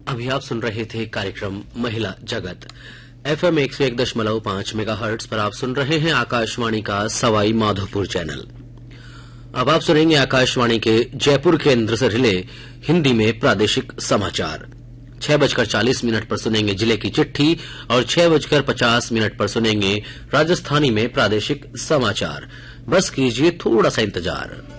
अभी आप सुन रहे थे कार्यक्रम महिला जगत। FM 101.5 मेगाहर्ट्ज पर आप सुन रहे हैं आकाशवाणी का सवाई माधोपुर चैनल। अब आप सुनेंगे आकाशवाणी के जयपुर केंद्र से रिले हिंदी में प्रादेशिक समाचार। 6:40 पर सुनेंगे जिले की चिट्ठी और 6:50 पर सुनेंगे राजस्थानी में प्रादेशिक समाचार। बस कीजिए थोड़ा सा इंतजार।